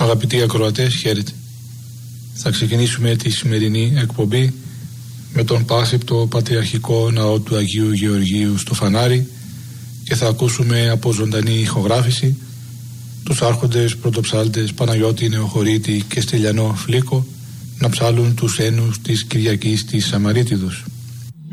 Αγαπητοί ακροατές, χαίρετε. Θα ξεκινήσουμε τη σημερινή εκπομπή με τον πάσιπτο Πατριαρχικό Ναό του Αγίου Γεωργίου στο Φανάρι και θα ακούσουμε από ζωντανή ηχογράφηση τους άρχοντες πρωτοψάλτες Παναγιώτη Νεοχωρίτη και Στυλιανό Φλίκο να ψάλουν τους ένους της Κυριακής της Σαμαρίτιδος.